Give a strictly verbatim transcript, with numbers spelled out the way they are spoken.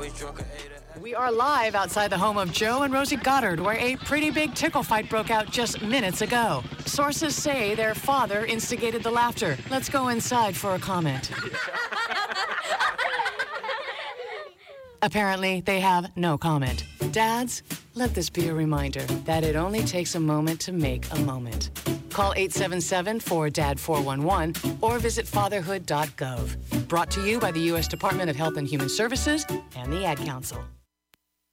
We are live outside the home of Joe and Rosie Goddard, where a pretty big tickle fight broke out just minutes ago. Sources say their father instigated the laughter. Let's go inside for a comment. Apparently, they have no comment. Dads, let this be a reminder that it only takes a moment to make a moment. Call eight seven seven, four D A D, four one one or visit fatherhood dot gov. Brought to you by the U S Department of Health and Human Services and the Ad Council.